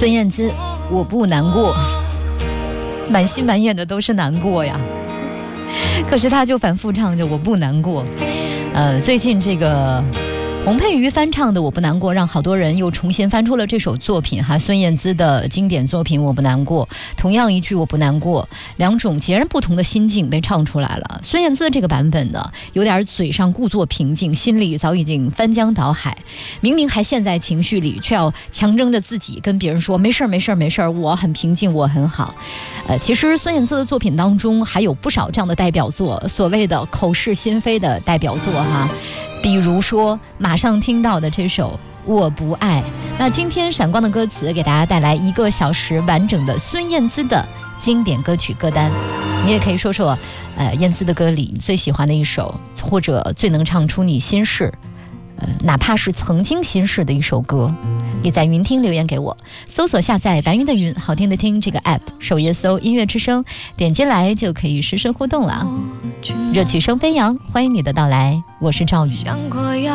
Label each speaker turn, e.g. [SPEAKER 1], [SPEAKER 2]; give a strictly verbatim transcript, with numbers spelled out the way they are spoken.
[SPEAKER 1] 孙燕姿，我不难过，满心满眼的都是难过呀。可是他就反复唱着我不难过。呃，最近这个洪佩瑜翻唱的《我不难过》，让好多人又重新翻出了这首作品哈，孙燕姿的经典作品《我不难过》，同样一句我不难过，两种截然不同的心境被唱出来了。孙燕姿这个版本呢，有点嘴上故作平静，心里早已经翻江倒海，明明还陷在情绪里，却要强争着自己跟别人说没事没事没事，我很平静，我很好。呃，其实孙燕姿的作品当中还有不少这样的代表作，所谓的口是心非的代表作哈。比如说马上听到的这首我不爱。那今天闪光的歌词给大家带来一个小时完整的孙燕姿的经典歌曲歌单，你也可以说说呃燕姿的歌里你最喜欢的一首，或者最能唱出你心事，呃哪怕是曾经心事的一首歌，也在云听留言给我，搜索下载白云的云好听的听这个 app， 首页搜音乐之声，点进来就可以实时互动了。热曲声飞扬，欢迎你的到来，我是赵宇。